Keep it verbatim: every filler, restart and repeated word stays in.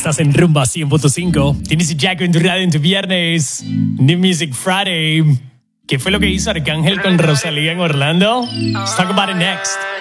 Estás en Rumba cien punto cinco. Tienes Jaco en tu radio en tu viernes. New Music Friday. ¿Qué fue lo que hizo Arcángel con Rosalía en Orlando? Let's talk about it next.